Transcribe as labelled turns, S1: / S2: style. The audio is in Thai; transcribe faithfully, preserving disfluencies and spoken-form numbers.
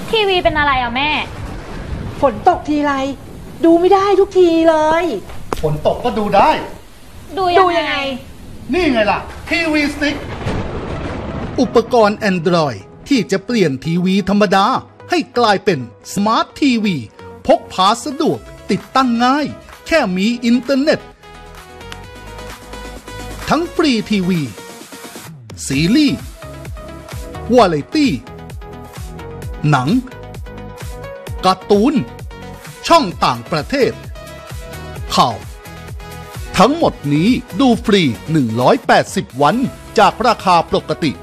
S1: ทีวีเป็นอะไรอะแม่
S2: ฝนตกทีไรดูไม่ได้ทุกทีเลย
S3: ฝนตกก็ดูได้
S1: ดูยังไง
S3: นี่ไงล่ะทีวีสติ๊ก
S4: อุปกรณ์ Android ที่จะเปลี่ยนทีวีธรรมดาให้กลายเป็นสมาร์ททีวีพกพาสะดวกติดตั้งง่ายแค่มีอินเทอร์เน็ตทั้งฟรีทีวีซีรีส์วาไรตี้หนังการ์ตูนช่องต่างประเทศข่าวทั้งหมดนี้ดูฟรีหนึ่งร้อยแปดสิบวันจากราคาปกติ